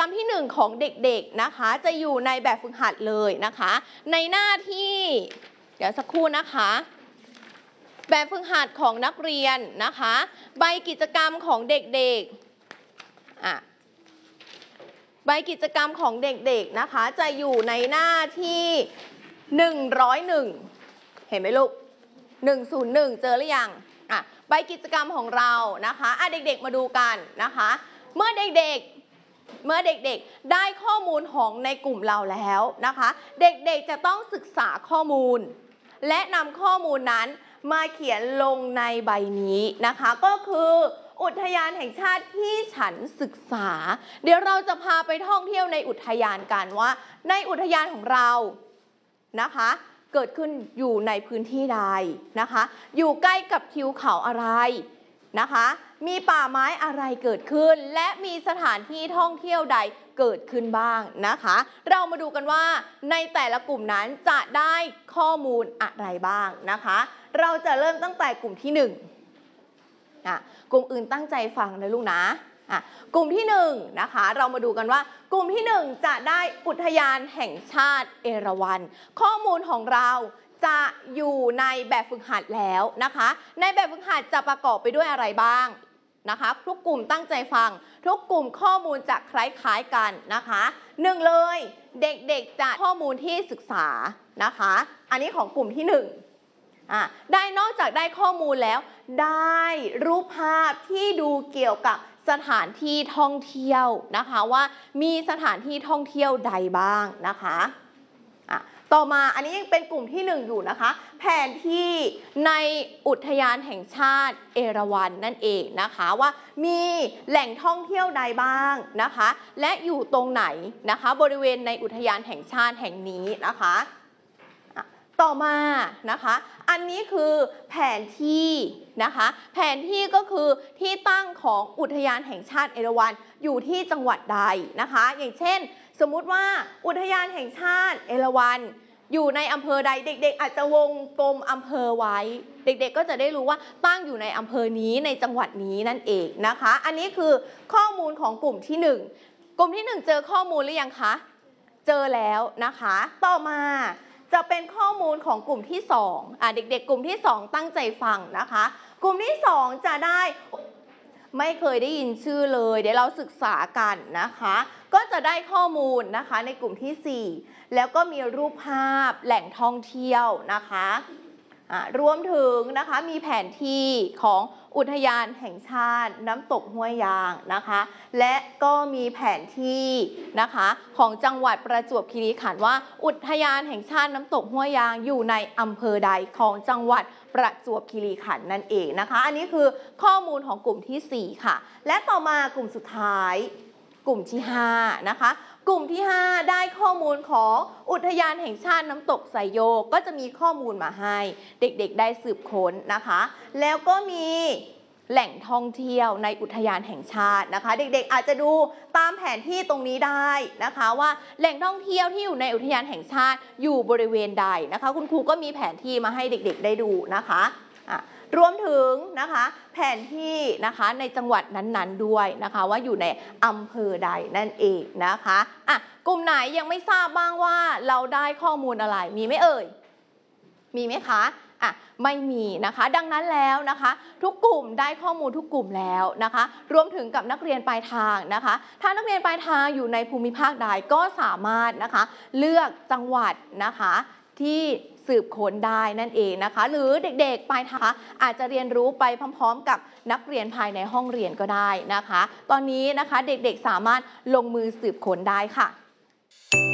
รมที่1ของเด็กๆนะคะจะอยู่ในแบบฝึกหัดเลยนะคะในหน้าที่เดี๋ยวสักครู่นะคะแบบฝึกหัดของนักเรียนนะคะใบกิจกรรมของเด็กๆใบกิจกรรมของเด็กๆนะคะจะอยู่ในหน้าที่101เห็นไหมลูก101เจอหรือยังใบกิจกรรมของเรานะคะเด็กๆมาดูกันนะคะเมื่อเด็กๆได้ข้อมูลของในกลุ่มเราแล้วนะคะเด็กๆจะต้องศึกษาข้อมูลและนำข้อมูลนั้นมาเขียนลงในใบนี้นะคะก็คืออุทยานแห่งชาติที่ฉันศึกษาเดี๋ยวเราจะพาไปท่องเที่ยวในอุทยานกันว่าในอุทยานของเรานะคะเกิดขึ้นอยู่ในพื้นที่ใดนะคะอยู่ใกล้กับทิวเขาอะไรนะคะมีป่าไม้อะไรเกิดขึ้นและมีสถานที่ท่องเที่ยวใดเกิดขึ้นบ้างนะคะเรามาดูกันว่าในแต่ละกลุ่มนั้นจะได้ข้อมูลอะไรบ้างนะคะเราจะเริ่มตั้งแต่กลุ่มที่1กลุ่มอื่นตั้งใจฟังนะลูกนะกลุ่มที่1นะคะเรามาดูกันว่ากลุ่มที่1จะได้อุทยานแห่งชาติเอราวัณข้อมูลของเราจะอยู่ในแบบฝึกหัดแล้วนะคะในแบบฝึกหัดจะประกอบไปด้วยอะไรบ้างนะคะทุกกลุ่มตั้งใจฟังทุกกลุ่มข้อมูลจะคล้ายๆกันนะคะ1เลยเด็กๆจะข้อมูลที่ศึกษานะคะอันนี้ของกลุ่มที่1ได้นอกจากได้ข้อมูลแล้วได้รูปภาพที่ดูเกี่ยวกับสถานที่ท่องเที่ยวนะคะว่ามีสถานที่ท่องเที่ยวใดบ้างนะคะต่อมาอันนี้ยังเป็นกลุ่มที่1อยู่นะคะแผนที่ในอุทยานแห่งชาติเอราวัณนั่นเองนะคะว่ามีแหล่งท่องเที่ยวใดบ้างนะคะและอยู่ตรงไหนนะคะบริเวณในอุทยานแห่งชาติแห่งนี้นะคะต่อมานะคะอันนี้คือแผนที่นะคะแผนที่ก็คือที่ตั้งของอุทยานแห่งชาติเอราวัณอยู่ที่จังหวัดใดนะคะอย่างเช่นสมมุติว่าอุทยานแห่งชาติเอราวัณอยู่ในอำเภอใดเด็กๆอาจจะวงกลมอำเภอไว้เด็กๆก็จะได้รู้ว่าตั้งอยู่ในอำเภอนี้ในจังหวัดนี้นั่นเองนะคะอันนี้คือข้อมูลของกลุ่มที่1กลุ่มที่1เจอข้อมูลหรือยังคะเจอแล้วนะคะต่อมาจะเป็นข้อมูลของกลุ่มที่2เด็กๆกลุ่มที่2ตั้งใจฟังนะคะกลุ่มที่2จะได้ไม่เคยได้ยินชื่อเลยเดี๋ยวเราศึกษากันนะคะก็จะได้ข้อมูลนะคะในกลุ่มที่4แล้วก็มีรูปภาพแหล่งท่องเที่ยวนะคะรวมถึงนะคะมีแผนที่ของอุทยานแห่งชาติน้ำตกห้วยยางนะคะและก็มีแผนที่นะคะของจังหวัดประจวบคีรีขันธ์ว่าอุทยานแห่งชาติน้ำตกห้วยยางอยู่ในอำเภอใดของจังหวัดประจวบคีรีขันธ์นั่นเองนะคะอันนี้คือข้อมูลของกลุ่มที่4ค่ะและต่อมากลุ่มสุดท้ายกลุ่มที่5นะคะกลุ่มที่5ได้ข้อมูลของอุทยานแห่งชาติน้ำตกไซโยกก็จะมีข้อมูลมาให้เด็กๆได้สืบค้นนะคะแล้วก็มีแหล่งท่องเที่ยวในอุทยานแห่งชาตินะคะเด็กๆอาจจะดูตามแผนที่ตรงนี้ได้นะคะว่าแหล่งท่องเที่ยวที่อยู่ในอุทยานแห่งชาติอยู่บริเวณใดนะคะคุณครูก็มีแผนที่มาให้เด็กๆได้ดูนะคะรวมถึงนะคะแผนที่นะคะในจังหวัดนั้นๆด้วยนะคะว่าอยู่ในอำเภอใดนั่นเองนะคะกลุ่มไหนยังไม่ทราบบ้างว่าเราได้ข้อมูลอะไรมีไหมเอ่ยมีไหมคะไม่มีนะคะดังนั้นแล้วนะคะทุกกลุ่มได้ข้อมูลทุกกลุ่มแล้วนะคะรวมถึงกับนักเรียนปลายทางนะคะถ้านักเรียนปลายทางอยู่ในภูมิภาคใดก็สามารถนะคะเลือกจังหวัดนะคะที่สืบค้นได้นั่นเองนะคะหรือเด็กๆปลายทางอาจจะเรียนรู้ไปพร้อมๆกับนักเรียนภายในห้องเรียนก็ได้นะคะตอนนี้นะคะเด็กๆสามารถลงมือสืบค้นได้ค่ะ